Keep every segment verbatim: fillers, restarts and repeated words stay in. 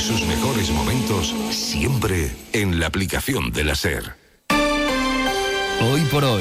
sus mejores momentos siempre en la aplicación de la SER. Hoy por hoy,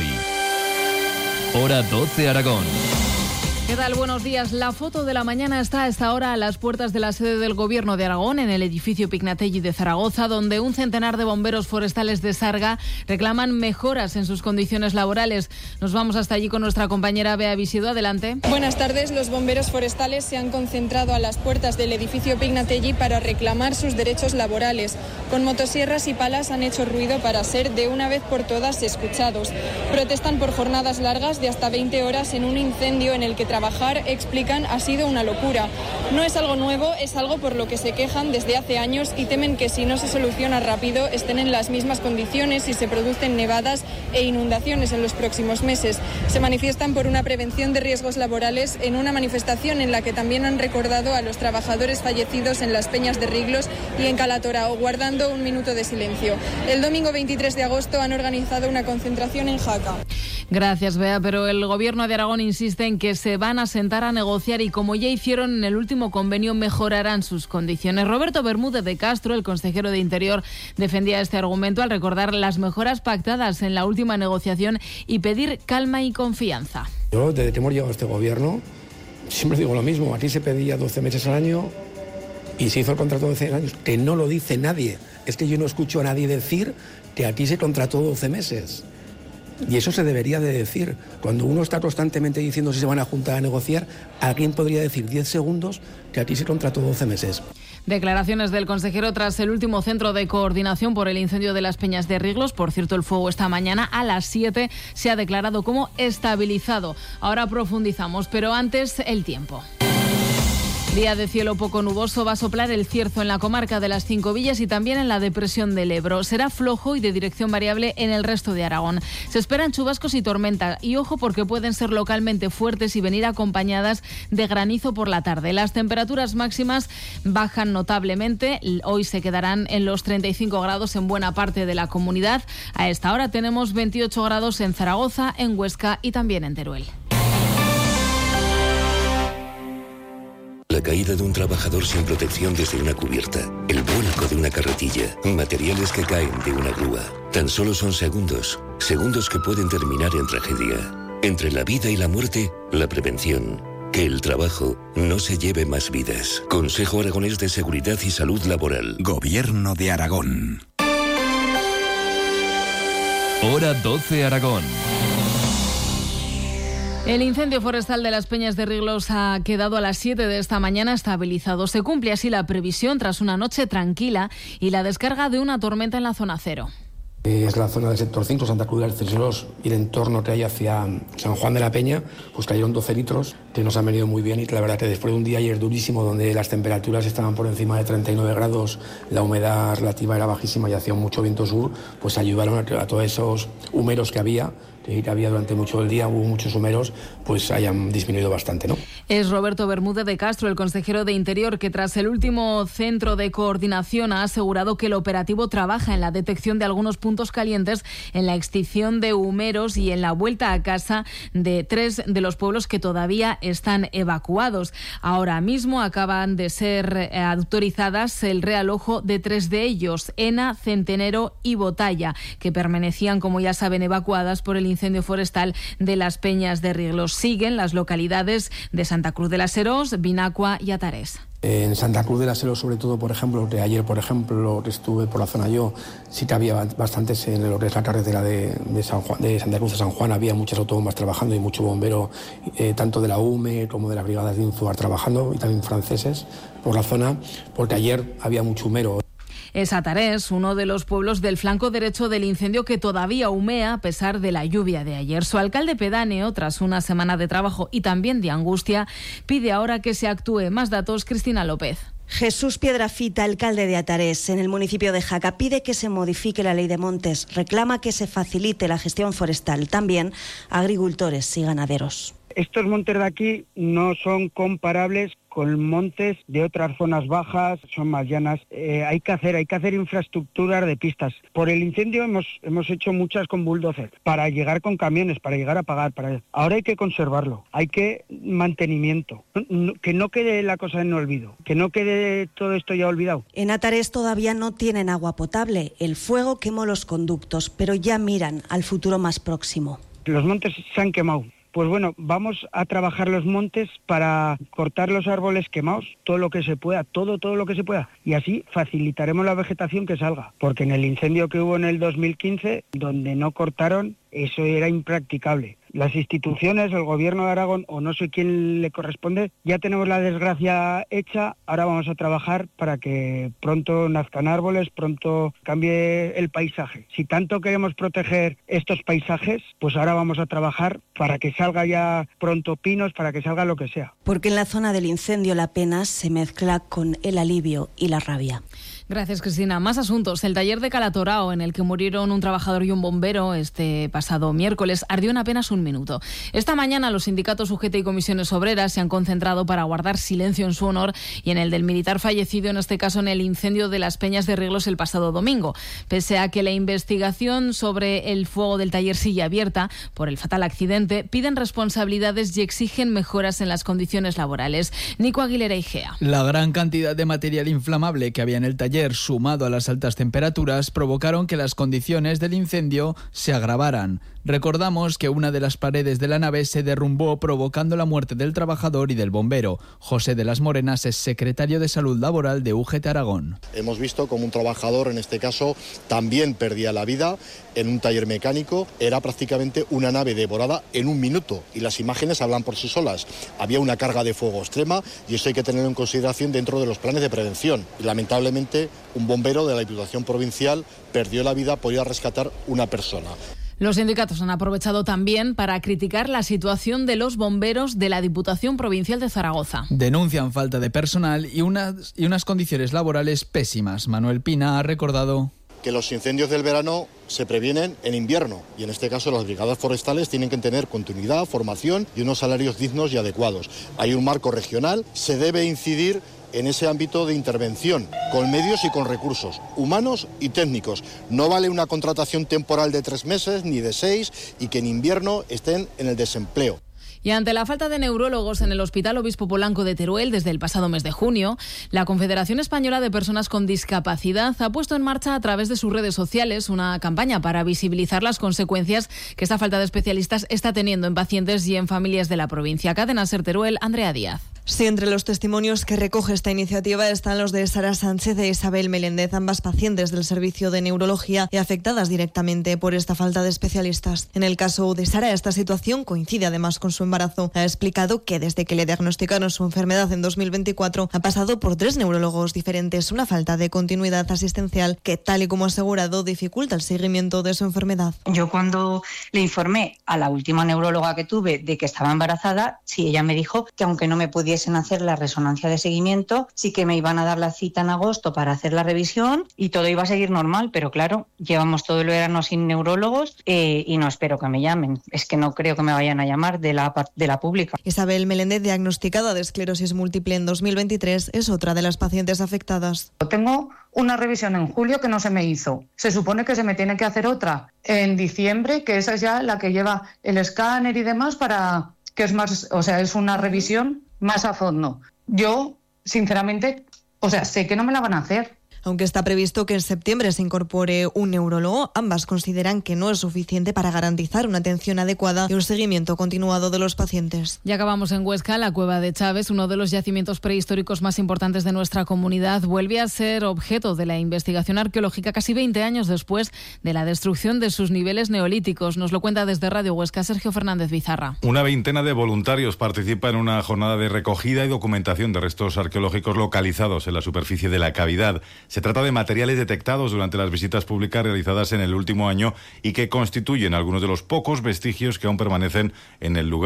hora doce Aragón. ¿Qué tal? Buenos días. La foto de la mañana está a esta hora a las puertas de la sede del Gobierno de Aragón, en el edificio Pignatelli de Zaragoza, donde un centenar de bomberos forestales de Sarga reclaman mejoras en sus condiciones laborales. Nos vamos hasta allí con nuestra compañera Bea Visido. Adelante. Buenas tardes. Los bomberos forestales se han concentrado a las puertas del edificio Pignatelli para reclamar sus derechos laborales. Con motosierras y palas han hecho ruido para ser de una vez por todas escuchados. Protestan por jornadas largas de hasta veinte horas en un incendio en el que trabajar, explican, ha sido una locura. No es algo nuevo, es algo por lo que se quejan desde hace años y temen que si no se soluciona rápido estén en las mismas condiciones y se producen nevadas e inundaciones en los próximos meses. Se manifiestan por una prevención de riesgos laborales en una manifestación en la que también han recordado a los trabajadores fallecidos en las Peñas de Riglos y en Calatorao, guardando un minuto de silencio. El domingo veintitrés de agosto han organizado una concentración en Jaca. Gracias, Bea, pero el Gobierno de Aragón insiste en que se van a sentar a negociar y, como ya hicieron en el último convenio, mejorarán sus condiciones. Roberto Bermúdez de Castro, el consejero de Interior, defendía este argumento al recordar las mejoras pactadas en la última negociación y pedir calma y confianza. Yo, desde que hemos llegado a este Gobierno, siempre digo lo mismo. Aquí se pedía doce meses al año y se hizo el contrato de doce años, que no lo dice nadie. Es que yo no escucho a nadie decir que aquí se contrató doce meses. Y eso se debería de decir. Cuando uno está constantemente diciendo si se van a juntar a negociar, ¿alguien podría decir diez segundos que aquí se contrató doce meses? Declaraciones del consejero tras el último centro de coordinación por el incendio de las Peñas de Riglos. Por cierto, el fuego esta mañana a las siete se ha declarado como estabilizado. Ahora profundizamos, pero antes el tiempo. Día de cielo poco nuboso, va a soplar el cierzo en la comarca de las Cinco Villas y también en la depresión del Ebro. Será flojo y de dirección variable en el resto de Aragón. Se esperan chubascos y tormenta y ojo porque pueden ser localmente fuertes y venir acompañadas de granizo por la tarde. Las temperaturas máximas bajan notablemente. Hoy se quedarán en los treinta y cinco grados en buena parte de la comunidad. A esta hora tenemos veintiocho grados en Zaragoza, en Huesca y también en Teruel. La caída de un trabajador sin protección desde una cubierta, el vuelco de una carretilla, materiales que caen de una grúa. Tan solo son segundos, segundos que pueden terminar en tragedia. Entre la vida y la muerte, la prevención. Que el trabajo no se lleve más vidas. Consejo Aragonés de Seguridad y Salud Laboral. Gobierno de Aragón. Hora doce Aragón. El incendio forestal de las Peñas de Riglos ha quedado a las siete de esta mañana estabilizado. Se cumple así la previsión tras una noche tranquila y la descarga de una tormenta en la zona cero. Es la zona del sector cinco, Santa Cruz de Alceros y el entorno que hay hacia San Juan de la Peña, pues cayeron doce litros, que nos han venido muy bien y la verdad que después de un día ayer durísimo donde las temperaturas estaban por encima de treinta y nueve grados, la humedad relativa era bajísima y hacía mucho viento sur, pues ayudaron a, a todos esos humeros que había, que había durante mucho el día, hubo muchos humeros, pues hayan disminuido bastante, ¿no? Es Roberto Bermúdez de Castro, el consejero de Interior, que tras el último centro de coordinación ha asegurado que el operativo trabaja en la detección de algunos puntos calientes, en la extinción de humeros y en la vuelta a casa de tres de los pueblos que todavía están evacuados. Ahora mismo acaban de ser autorizadas el realojo de tres de ellos, Ena, Centenero y Botalla, que permanecían, como ya saben, evacuadas por el incendio forestal de las Peñas de Riglos. Siguen las localidades de Santa Cruz de las Heros, Vinacua y Atarés. En Santa Cruz de las Heros, sobre todo, por ejemplo, que ayer, por ejemplo, que estuve por la zona yo, sí que había bastantes en lo que es la carretera de, de, San Juan, de Santa Cruz de San Juan, había muchas autobombas trabajando y mucho bombero, eh, tanto de la U M E como de las brigadas de Inzuar trabajando y también franceses por la zona, porque ayer había mucho humero. Es Atarés, uno de los pueblos del flanco derecho del incendio que todavía humea a pesar de la lluvia de ayer. Su alcalde pedáneo, tras una semana de trabajo y también de angustia, pide ahora que se actúe. Más datos, Cristina López. Jesús Piedrafita, alcalde de Atarés, en el municipio de Jaca, pide que se modifique la ley de montes, reclama que se facilite la gestión forestal, también a agricultores y ganaderos. Estos montes de aquí no son comparables con montes de otras zonas bajas, son más llanas. Eh, hay que hacer, hay que hacer infraestructuras de pistas. Por el incendio hemos hemos hecho muchas con bulldozer para llegar con camiones, para llegar a pagar. Para... Ahora hay que conservarlo, hay que mantenimiento, no, que no quede la cosa en olvido, que no quede todo esto ya olvidado. En Atares todavía no tienen agua potable. El fuego quemó los conductos, pero ya miran al futuro más próximo. Los montes se han quemado. Pues bueno, vamos a trabajar los montes para cortar los árboles quemados, todo lo que se pueda, todo, todo lo que se pueda. Y así facilitaremos la vegetación que salga. Porque en el incendio que hubo en el dos mil quince, donde no cortaron, eso era impracticable. Las instituciones, el gobierno de Aragón, o no sé quién le corresponde, ya tenemos la desgracia hecha, ahora vamos a trabajar para que pronto nazcan árboles, pronto cambie el paisaje. Si tanto queremos proteger estos paisajes, pues ahora vamos a trabajar para que salga ya pronto pinos, para que salga lo que sea. Porque en la zona del incendio la pena se mezcla con el alivio y la rabia. Gracias, Cristina. Más asuntos. El taller de Calatorao, en el que murieron un trabajador y un bombero este pasado miércoles, ardió en apenas un minuto. Esta mañana los sindicatos U G T y comisiones obreras se han concentrado para guardar silencio en su honor y en el del militar fallecido, en este caso en el incendio de las Peñas de Riglos el pasado domingo. Pese a que la investigación sobre el fuego del taller sigue abierta por el fatal accidente, piden responsabilidades y exigen mejoras en las condiciones laborales. Nico Aguilera Igea. La gran cantidad de material inflamable que había en el taller, sumado a las altas temperaturas, provocaron que las condiciones del incendio se agravaran. Recordamos que una de las paredes de la nave se derrumbó, provocando la muerte del trabajador y del bombero. José de las Morenas es secretario de Salud Laboral de U G T Aragón. Hemos visto como un trabajador, en este caso, también perdía la vida en un taller mecánico. Era prácticamente una nave devorada en un minuto y las imágenes hablan por sí solas. Había una carga de fuego extrema y eso hay que tenerlo en consideración dentro de los planes de prevención. Y, lamentablemente, un bombero de la Diputación Provincial perdió la vida por ir a rescatar una persona. Los sindicatos han aprovechado también para criticar la situación de los bomberos de la Diputación Provincial de Zaragoza. Denuncian falta de personal y unas, y unas condiciones laborales pésimas. Manuel Pina ha recordado que los incendios del verano se previenen en invierno y en este caso las brigadas forestales tienen que tener continuidad, formación y unos salarios dignos y adecuados. Hay un marco regional, se debe incidir en ese ámbito de intervención, con medios y con recursos, humanos y técnicos. No vale una contratación temporal de tres meses ni de seis y que en invierno estén en el desempleo. Y ante la falta de neurólogos en el Hospital Obispo Polanco de Teruel desde el pasado mes de junio, la Confederación Española de Personas con Discapacidad ha puesto en marcha a través de sus redes sociales una campaña para visibilizar las consecuencias que esta falta de especialistas está teniendo en pacientes y en familias de la provincia. Cadena Ser Teruel, Andrea Díaz. Sí, entre los testimonios que recoge esta iniciativa están los de Sara Sánchez e Isabel Meléndez, ambas pacientes del servicio de neurología y afectadas directamente por esta falta de especialistas. En el caso de Sara, esta situación coincide además con su embarazo. Ha explicado que desde que le diagnosticaron su enfermedad en dos mil veinticuatro ha pasado por tres neurólogos diferentes, una falta de continuidad asistencial que, tal y como ha asegurado, dificulta el seguimiento de su enfermedad. Yo cuando le informé a la última neuróloga que tuve de que estaba embarazada, sí, ella me dijo que aunque no me pudiese hacer la resonancia de seguimiento, sí que me iban a dar la cita en agosto para hacer la revisión y todo iba a seguir normal, pero claro, llevamos todo el verano sin neurólogos eh, y no espero que me llamen. Es que no creo que me vayan a llamar de la, de la pública. Isabel Meléndez, diagnosticada de esclerosis múltiple en dos mil veintitrés, es otra de las pacientes afectadas. Tengo una revisión en julio que no se me hizo. Se supone que se me tiene que hacer otra en diciembre, que esa es ya la que lleva el escáner y demás para que es más, o sea, es una revisión más a fondo. Yo, sinceramente, o sea, sé que no me la van a hacer. Aunque está previsto que en septiembre se incorpore un neurólogo, ambas consideran que no es suficiente para garantizar una atención adecuada y un seguimiento continuado de los pacientes. Ya acabamos en Huesca. La Cueva de Chávez, uno de los yacimientos prehistóricos más importantes de nuestra comunidad, vuelve a ser objeto de la investigación arqueológica casi veinte años después de la destrucción de sus niveles neolíticos. Nos lo cuenta desde Radio Huesca Sergio Fernández Bizarra. Una veintena de voluntarios participa en una jornada de recogida y documentación de restos arqueológicos localizados en la superficie de la cavidad. Se trata de materiales detectados durante las visitas públicas realizadas en el último año y que constituyen algunos de los pocos vestigios que aún permanecen en el lugar.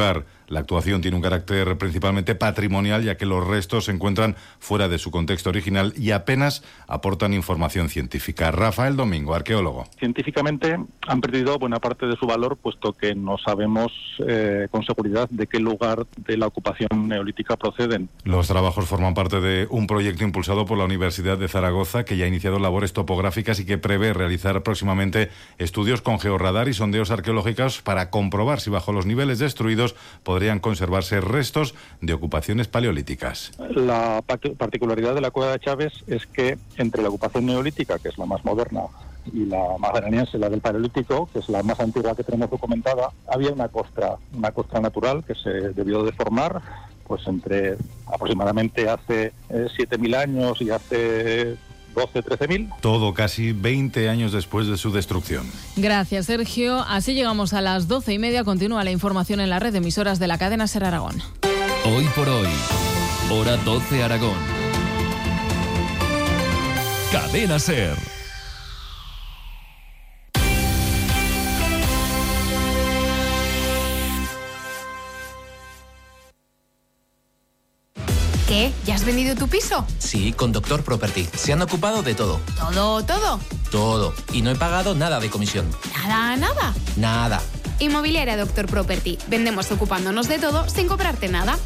La actuación tiene un carácter principalmente patrimonial, ya que los restos se encuentran fuera de su contexto original y apenas aportan información científica. Rafael Domingo, arqueólogo. Científicamente han perdido buena parte de su valor, puesto que no sabemos eh, con seguridad de qué lugar de la ocupación neolítica proceden. Los trabajos forman parte de un proyecto impulsado por la Universidad de Zaragoza, que ya ha iniciado labores topográficas y que prevé realizar próximamente estudios con georradar y sondeos arqueológicos para comprobar si bajo los niveles destruidos podrían conservarse restos de ocupaciones paleolíticas. La particularidad de la cueva de Chávez es que entre la ocupación neolítica, que es la más moderna, y la magdaleniense, la del Paleolítico, que es la más antigua que tenemos documentada, había una costra, una costra natural que se debió de formar pues entre aproximadamente hace eh, siete mil años y hace doce, trece mil. Todo casi veinte años después de su destrucción. Gracias, Sergio. Así llegamos a las doce y media. Continúa la información en la red de emisoras de la cadena SER Aragón. Hoy por hoy, hora doce Aragón. Cadena SER. ¿Qué? ¿Ya has vendido tu piso? Sí, con Doctor Property. Se han ocupado de todo. ¿Todo, todo? Todo. Y no he pagado nada de comisión. ¿Nada, nada? Nada. Inmobiliaria Doctor Property. Vendemos ocupándonos de todo sin cobrarte nada.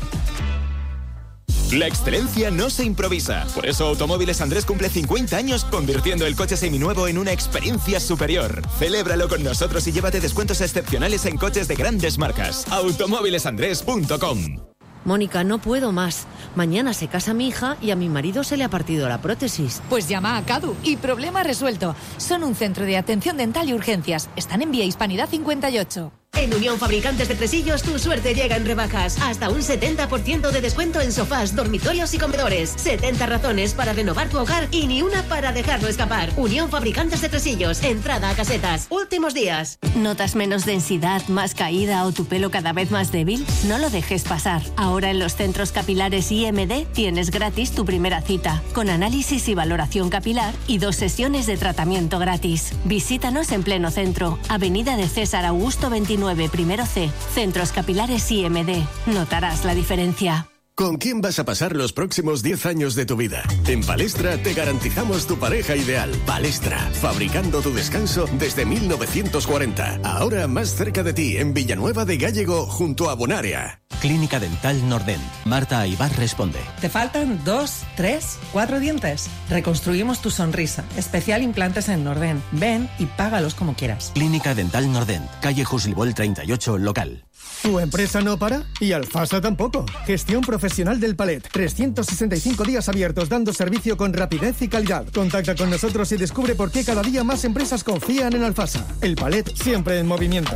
La excelencia no se improvisa. Por eso Automóviles Andrés cumple cincuenta años convirtiendo el coche seminuevo en una experiencia superior. Celébralo con nosotros y llévate descuentos excepcionales en coches de grandes marcas. automóviles andrés punto com. Mónica, no puedo más. Mañana se casa mi hija y a mi marido se le ha partido la prótesis. Pues llama a Cadu y problema resuelto. Son un centro de atención dental y urgencias. Están en Vía Hispanidad cincuenta y ocho. En Unión Fabricantes de Tresillos tu suerte llega en rebajas. Hasta un setenta por ciento de descuento en sofás, dormitorios y comedores. setenta razones para renovar tu hogar y ni una para dejarlo escapar. Unión Fabricantes de Tresillos. Entrada a casetas. Últimos días. ¿Notas menos densidad, más caída o tu pelo cada vez más débil? No lo dejes pasar. Ahora en los centros capilares I M D tienes gratis tu primera cita, con análisis y valoración capilar y dos sesiones de tratamiento gratis. Visítanos en pleno centro, Avenida de César Augusto veintinueve, primero C, Centros Capilares I M D. Notarás la diferencia. ¿Con quién vas a pasar los próximos diez años de tu vida? En Palestra te garantizamos tu pareja ideal. Palestra, fabricando tu descanso desde mil novecientos cuarenta. Ahora más cerca de ti, en Villanueva de Gállego, junto a Bonaria. Clínica Dental Norden. Marta Aybar responde. ¿Te faltan dos, tres, cuatro dientes? Reconstruimos tu sonrisa. Especial implantes en Norden. Ven y págalos como quieras. Clínica Dental Norden. Calle Juslibol treinta y ocho, local. ¿Tu empresa no para? Y Alfasa tampoco. Gestión profesional del palet. trescientos sesenta y cinco días abiertos dando servicio con rapidez y calidad. Contacta con nosotros y descubre por qué cada día más empresas confían en Alfasa. El palet siempre en movimiento.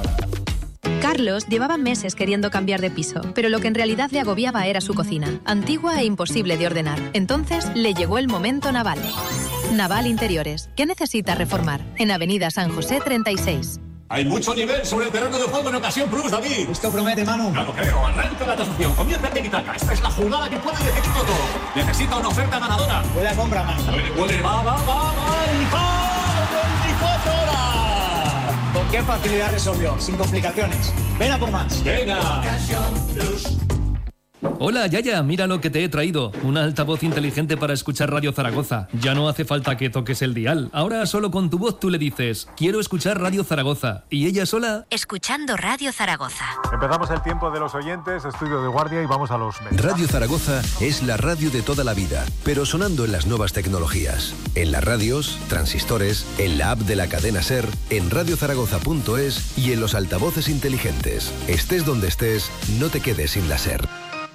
Carlos llevaba meses queriendo cambiar de piso, pero lo que en realidad le agobiaba era su cocina, antigua e imposible de ordenar. Entonces le llegó el momento Naval. Naval Interiores. ¿Qué necesita reformar? En Avenida San José treinta y seis. Hay mucho nivel sobre el terreno de juego en Ocasión Plus, David. Esto promete, Manu. Claro, creo. Arranca la tasación. Comienza el tiki-taka. Esta es la jugada que puede decidir todo. Necesita una oferta ganadora. Puede compra, Manu. Puede, puede. Va, va, va, va. veinticuatro horas. ¿Con qué facilidad resolvió? Sin complicaciones. Ven a por más. Venga. Ocasión Plus. Hola, Yaya, mira lo que te he traído. Un altavoz inteligente para escuchar Radio Zaragoza. Ya no hace falta que toques el dial. Ahora solo con tu voz tú le dices, quiero escuchar Radio Zaragoza. Y ella sola... Escuchando Radio Zaragoza. Empezamos el tiempo de los oyentes, estudio de guardia y vamos a los medios. Radio Zaragoza es la radio de toda la vida, pero sonando en las nuevas tecnologías. En las radios, transistores, en la app de la cadena SER, en radio zaragoza punto es y en los altavoces inteligentes. Estés donde estés, no te quedes sin la SER.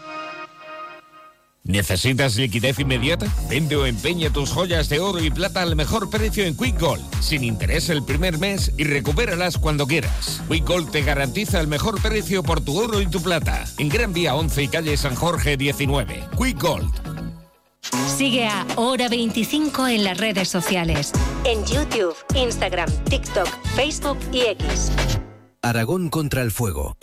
¿Necesitas liquidez inmediata? Vende o empeña tus joyas de oro y plata al mejor precio en Quick Gold, sin interés el primer mes y recupéralas cuando quieras. Quick Gold te garantiza el mejor precio por tu oro y tu plata. En Gran Vía once y calle San Jorge diecinueve. Quick Gold. Sigue a Hora veinticinco en las redes sociales. En YouTube, Instagram, TikTok, Facebook y X. Aragón contra el fuego.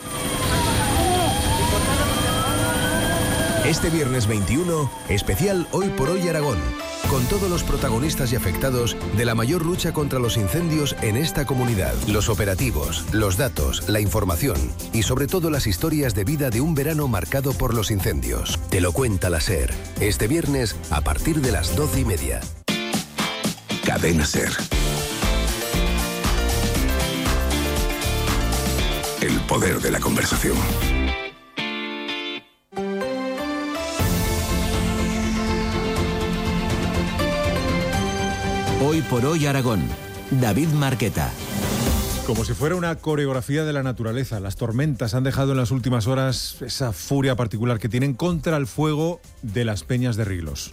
Este viernes veintiuno, especial Hoy por Hoy Aragón. con todos los protagonistas y afectados de la mayor lucha contra los incendios en esta comunidad. Los operativos, los datos, la información y sobre todo las historias de vida de un verano marcado por los incendios. Te lo cuenta la SER. Este viernes a partir de las doce y media. Cadena SER. El poder de la conversación. Hoy por hoy Aragón. David Marqueta. Como si fuera una coreografía de la naturaleza, las tormentas han dejado en las últimas horas esa furia particular que tienen contra el fuego de las peñas de Riglos.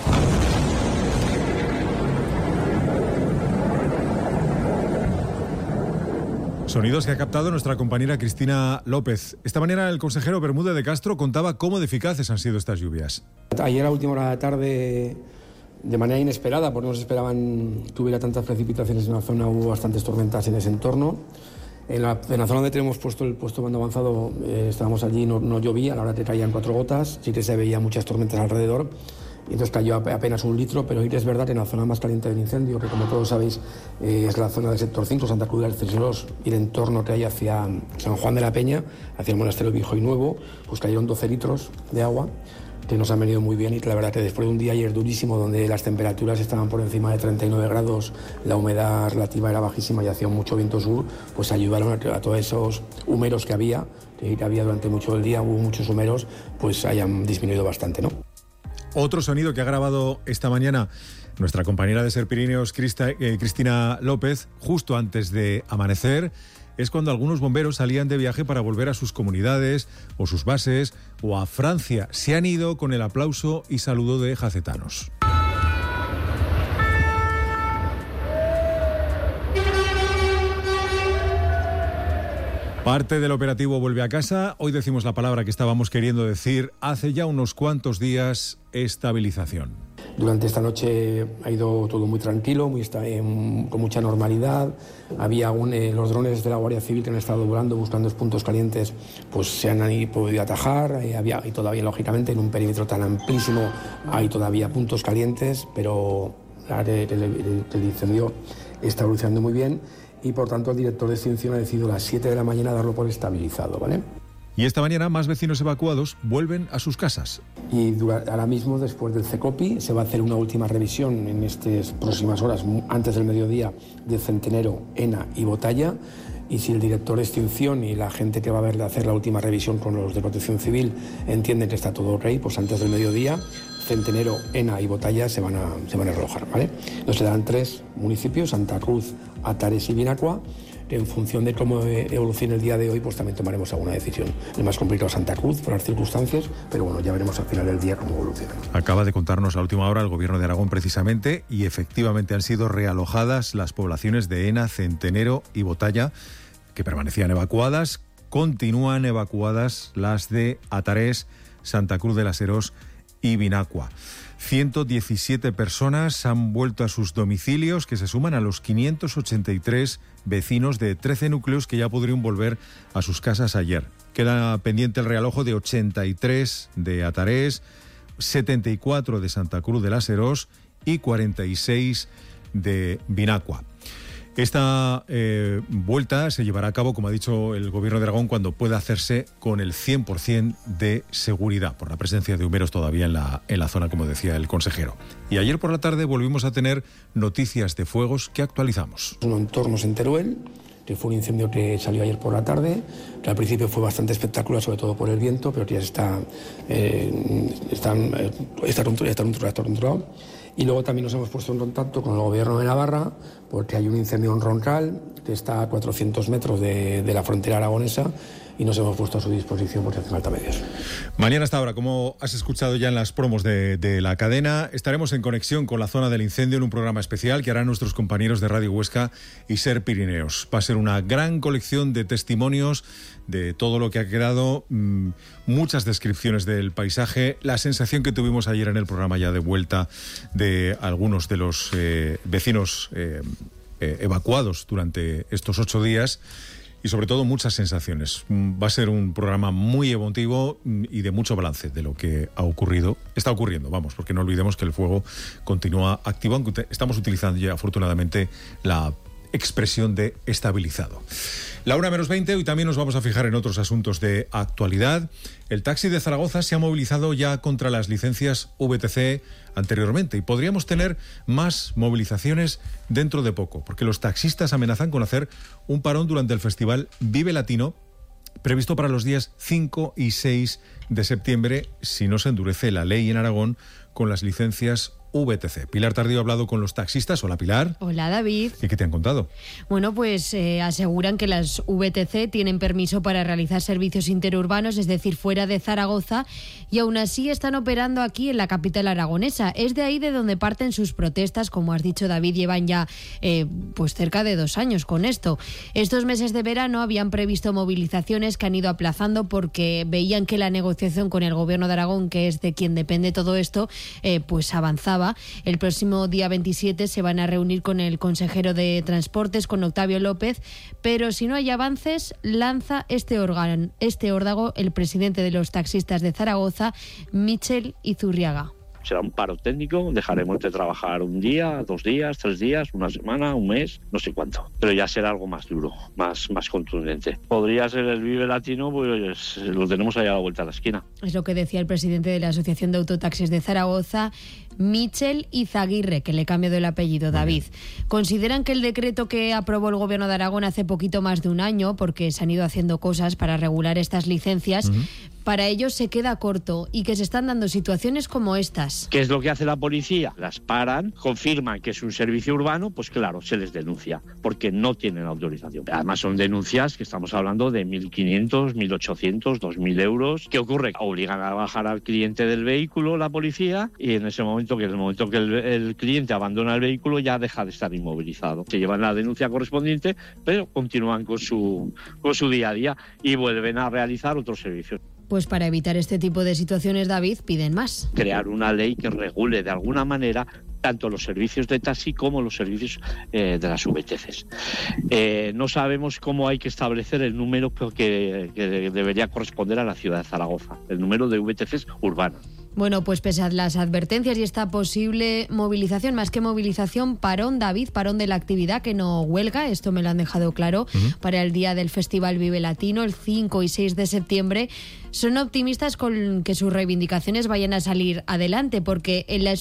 Sonidos que ha captado nuestra compañera Cristina López. Esta mañana el consejero Bermúdez de Castro contaba cómo de eficaces han sido estas lluvias. Ayer a última hora de la tarde, de manera inesperada, porque no se esperaban que hubiera tantas precipitaciones en la zona, hubo bastantes tormentas en ese entorno. En la, en la zona donde tenemos puesto el puesto de mando avanzado, eh, estábamos allí, no, no llovía, a la hora te caían cuatro gotas, sí que se veían muchas tormentas alrededor. Y entonces cayó apenas un litro, pero es verdad que en la zona más caliente del incendio, que como todos sabéis eh, es la zona del sector cinco, Santa Cruz de Alceros, y el entorno que hay hacia San Juan de la Peña, hacia el Monasterio Viejo y Nuevo, pues cayeron doce litros de agua, que nos han venido muy bien, y la verdad que después de un día ayer durísimo, donde las temperaturas estaban por encima de treinta y nueve grados, la humedad relativa era bajísima y hacía mucho viento sur, pues ayudaron a, a todos esos humeros que había, que había durante mucho el día, hubo muchos humeros, pues hayan disminuido bastante, ¿no? Otro sonido que ha grabado esta mañana nuestra compañera de Ser Pirineos, Crista, eh, Cristina López, justo antes de amanecer, es cuando algunos bomberos salían de viaje para volver a sus comunidades o sus bases o a Francia. Se han ido con el aplauso y saludo de jacetanos. Parte del operativo vuelve a casa. Hoy decimos la palabra que estábamos queriendo decir hace ya unos cuantos días: estabilización. Durante esta noche ha ido todo muy tranquilo, muy, con mucha normalidad. Había un, eh, los drones de la Guardia Civil que han estado volando buscando puntos calientes, pues se han ahí podido atajar. Eh, había, y todavía, lógicamente, en un perímetro tan amplísimo hay todavía puntos calientes, pero el, el, el, el incendio está evolucionando muy bien. Y por tanto el director de extinción ha decidido a las siete de la mañana darlo por estabilizado, ¿vale? Y esta mañana más vecinos evacuados vuelven a sus casas. Y dura, ahora mismo, después del CECOPI, se va a hacer una última revisión en estas próximas horas, antes del mediodía, de Centenero, Ena y Botalla. Y si el director de extinción y la gente que va a ver, hacer la última revisión con los de Protección Civil entienden que está todo ok, pues antes del mediodía, Centenero, Ena y Botalla se van a, se van a realojar, ¿vale? Nos quedarán tres municipios: Santa Cruz, Atares y Binacua. En función de cómo evolucione el día de hoy, pues también tomaremos alguna decisión. El más complicado es Santa Cruz, por las circunstancias, pero bueno, ya veremos al final del día cómo evoluciona. Acaba de contarnos a última hora el Gobierno de Aragón precisamente, y efectivamente han sido realojadas las poblaciones de Ena, Centenero y Botalla, que permanecían evacuadas. Continúan evacuadas las de Atarés, Santa Cruz de las Heros y Binacua. ciento diecisiete personas han vuelto a sus domicilios, que se suman a los quinientos ochenta y tres vecinos de trece núcleos que ya pudieron volver a sus casas ayer. Queda pendiente el realojo de ochenta y tres de Atarés, setenta y cuatro de Santa Cruz de las Heros y cuarenta y seis de Binacua. Esta eh, vuelta se llevará a cabo, como ha dicho el Gobierno de Aragón, cuando pueda hacerse con el cien por ciento de seguridad, por la presencia de humeros todavía en la, en la zona, como decía el consejero. Y ayer por la tarde volvimos a tener noticias de fuegos que actualizamos. Un entorno en Teruel, que fue un incendio que salió ayer por la tarde, que al principio fue bastante espectacular, sobre todo por el viento, pero que ya está, eh, está, eh, está, está, está, está controlado. Y luego también nos hemos puesto en contacto con el Gobierno de Navarra, porque hay un incendio en Roncal, que está a cuatrocientos metros de, de la frontera aragonesa, y nos hemos puesto a su disposición porque hace falta medios. Mañana hasta ahora, como has escuchado ya en las promos de, de la cadena, estaremos en conexión con la zona del incendio en un programa especial que harán nuestros compañeros de Radio Huesca y Ser Pirineos. Va a ser una gran colección de testimonios de todo lo que ha quedado, mmm, muchas descripciones del paisaje, la sensación que tuvimos ayer en el programa ya de vuelta de algunos de los eh, vecinos eh, eh, evacuados durante estos ocho días. y sobre todo muchas sensaciones. Va a ser un programa muy emotivo y de mucho balance de lo que ha ocurrido, está ocurriendo, vamos, porque no olvidemos que el fuego continúa activo, aunque estamos utilizando ya afortunadamente la expresión de estabilizado. La una menos veinte, hoy también nos vamos a fijar en otros asuntos de actualidad. El taxi de Zaragoza se ha movilizado ya contra las licencias V T C anteriormente y podríamos tener más movilizaciones dentro de poco, porque los taxistas amenazan con hacer un parón durante el festival Vive Latino, previsto para los días cinco y seis de septiembre, si no se endurece la ley en Aragón con las licencias V T C. Pilar Tardío ha hablado con los taxistas. Hola, Pilar. Hola, David. ¿Y qué te han contado? Bueno, pues eh, aseguran que las V T C tienen permiso para realizar servicios interurbanos, es decir, fuera de Zaragoza, y aún así están operando aquí en la capital aragonesa. Es de ahí de donde parten sus protestas. Como has dicho, David, llevan ya eh, pues cerca de dos años con esto. Estos meses de verano habían previsto movilizaciones que han ido aplazando porque veían que la negociación con el Gobierno de Aragón, que es de quien depende todo esto, eh, pues avanzaba. El próximo día veintisiete se van a reunir con el consejero de Transportes, con Octavio López, pero si no hay avances, lanza este órgano, este órdago el presidente de los taxistas de Zaragoza, Michel Izurriaga. Será un paro técnico, dejaremos de trabajar un día, dos días, tres días, una semana, un mes, no sé cuánto. Pero ya será algo más duro, más, más contundente. Podría ser el Vive Latino, pues lo tenemos ahí a la vuelta de la esquina. Es lo que decía el presidente de la Asociación de Autotaxis de Zaragoza, Michel Izaguirre, que le he cambiado el apellido, David. Consideran que el decreto que aprobó el Gobierno de Aragón hace poquito más de un año, porque se han ido haciendo cosas para regular estas licencias, uh-huh. para ellos se queda corto y que se están dando situaciones como estas. ¿Qué es lo que hace la policía? Las paran, confirman que es un servicio urbano, pues claro, se les denuncia, porque no tienen autorización. Además son denuncias que estamos hablando de mil quinientos, mil ochocientos, dos mil euros. ¿Qué ocurre? Obligan a bajar al cliente del vehículo la policía y en ese momento que en el momento que el, el cliente abandona el vehículo ya deja de estar inmovilizado. Se llevan la denuncia correspondiente, pero continúan con su, con su día a día y vuelven a realizar otros servicios. Pues para evitar este tipo de situaciones, David, piden más. Crear una ley que regule de alguna manera tanto los servicios de taxi como los servicios eh, de las V T Cs. Eh, no sabemos cómo hay que establecer el número que, que debería corresponder a la ciudad de Zaragoza, el número de V T Cs urbanas. Bueno, pues pese a las advertencias y esta posible movilización, más que movilización, parón, David, parón de la actividad, que no huelga, esto me lo han dejado claro, uh-huh. para el día del Festival Vive Latino, el cinco y seis de septiembre. Son optimistas con que sus reivindicaciones vayan a salir adelante, porque en la